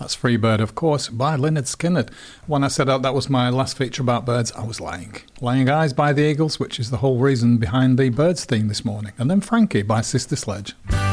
That's Freebird, of course, by Lynyrd Skynyrd. When I said that was my last feature about birds, I was lying. Lying Eyes by the Eagles, which is the whole reason behind the Birds theme this morning. And then Frankie by Sister Sledge.